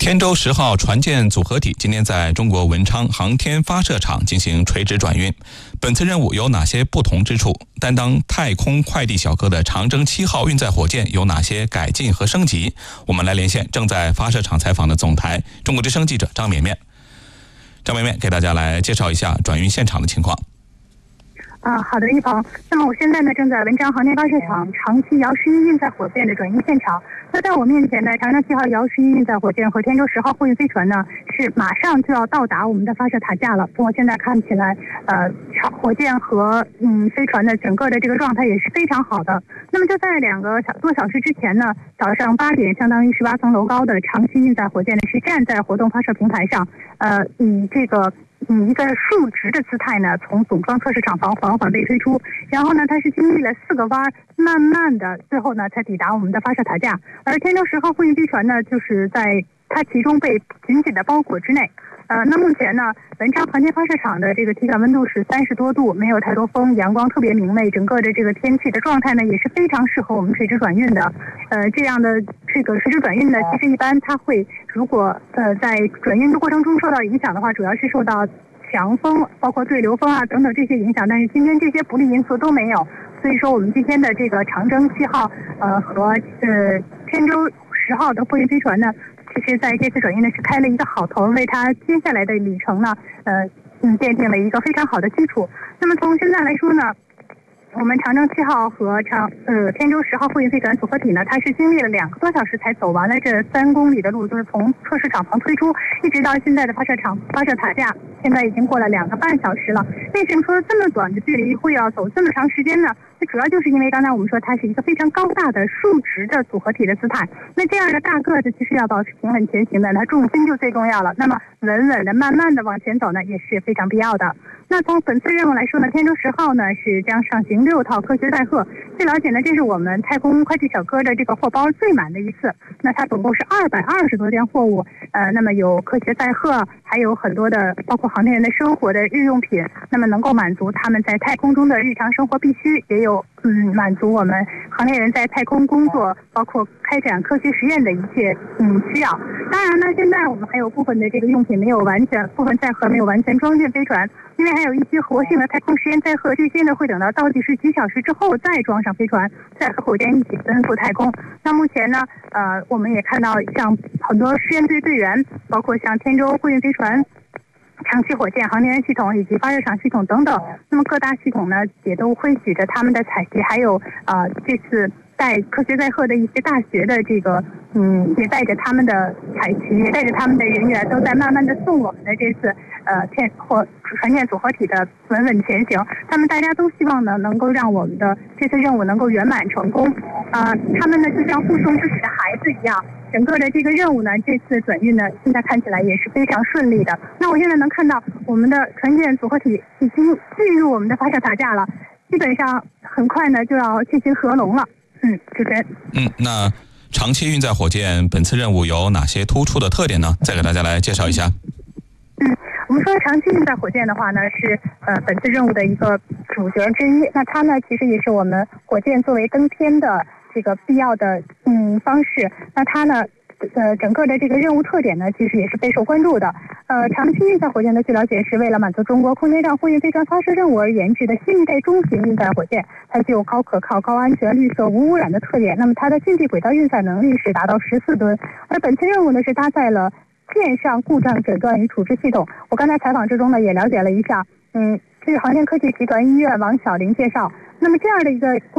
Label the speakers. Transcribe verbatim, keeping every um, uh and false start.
Speaker 1: 天舟十号船舰组合体今天在中国文昌航天发射场进行垂直转运。本次任务有哪些不同之处？担当太空快递小哥的长征七号运载火箭有哪些改进和升级？我们来连线正在发射场采访的总台中国之声记者张绵绵。张绵绵给大家来介绍一下转运现场的情况。
Speaker 2: 啊，好的，一鹏。那么我现在呢，正在文昌航天发射场长期遥十一运载火箭的转运现场。那在我面前呢，长征七号遥十一运载火箭和天舟十号货运飞船呢，是马上就要到达我们的发射塔架了。从我现在看起来，呃，火箭和嗯飞船的整个的这个状态也是非常好的。那么就在两个小多小时之前呢，早上八点，相当于十八层楼高的长期运载火箭呢，是站在活动发射平台上，呃，以这个。嗯，一个竖直的姿态呢，从总装测试厂房缓缓被推出，然后呢，它是经历了四个弯，慢慢的，最后呢，才抵达我们的发射塔架。而天舟十号货运飞船呢，就是在它其中被紧紧的包裹之内。呃，那目前呢，文昌航天发射场的这个体感温度是三十多度，没有太多风，阳光特别明媚，整个的这个天气的状态呢，也是非常适合我们垂直转运的。呃，这样的这个垂直转运呢，其实一般它会如果呃在转运的过程中受到影响的话，主要是受到强风，包括对流风啊等等这些影响，但是今天这些不利因素都没有，所以说我们今天的这个长征七号呃和呃天舟十号的货运飞船呢，其实在这次转运呢是开了一个好头，为它接下来的旅程呢呃嗯奠定了一个非常好的基础。那么从现在来说呢，我们长征七号和长呃天舟十号货运飞船组合体呢，它是经历了两个多小时才走完了这三公里的路，就是从测试厂房推出一直到现在的发射场发射塔架，现在已经过了两个半小时了。为什么说这么短的距离会要走这么长时间呢？这主要就是因为刚才我们说它是一个非常高大的竖直的组合体的姿态，那这样的大个子其实要保持平稳前行的，它重心就最重要了。那么稳稳的慢慢的往前走呢，也是非常必要的。那从本次任务来说呢，天舟十号呢是将上行六套科学载荷。据了解呢，这是我们太空快递小哥的这个货包最满的一次。那它总共是二百二十多件货物，呃，那么有科学载荷，还有很多的包括航天员的生活的日用品，那么能够满足他们在太空中的日常生活必须，也有嗯满足我们航天员在太空工作，包括开展科学实验的一切嗯需要。当然呢，现在我们还有部分的这个用品没有完全，部分载荷没有完全装进飞船，因为还有一些活性的太空实验载荷，这些呢会等到倒计时几小时之后再装上飞船，再和火箭一起奔赴太空。那目前呢，呃，我们也看到像很多实验队队员，包括像天舟货运飞船、长期火箭航天员系统以及发射场系统等等，那么各大系统呢也都挥举着他们的彩旗，还有呃这次带科学载荷的一些大学的这个嗯，也带着他们的彩旗，也带着他们的人员，都在慢慢的送我们的这次呃天或船舰组合体的稳稳前行。他们大家都希望呢，能够让我们的这次任务能够圆满成功。呃，他们呢就像护送自己的孩子一样，整个的这个任务呢，这次转运呢，现在看起来也是非常顺利的。那我现在能看到我们的船舰组合体已经进入我们的发射塔架了，基本上很快呢就要进行合龙了。嗯，主持人。
Speaker 1: 嗯，那长期运载火箭本次任务有哪些突出的特点呢？再给大家来介绍一下。
Speaker 2: 嗯，我们说长期运载火箭的话呢，是呃本次任务的一个主角之一。那它呢，其实也是我们火箭作为登天的这个必要的嗯方式。那它呢，呃，整个的这个任务特点呢，其实也是备受关注的。呃，长期运载火箭呢，据了解是为了满足中国空间站货运飞船发射任务而研制的新一代中型运载火箭，它具有高可靠、高安全、绿色、无污染的特点。那么它的近地轨道运载能力是达到十四吨，而本次任务呢是搭载了舰上故障诊断与处置系统。我刚才采访之中呢也了解了一下，嗯，这是航天科技集团医院王小玲介绍。那么这样的一个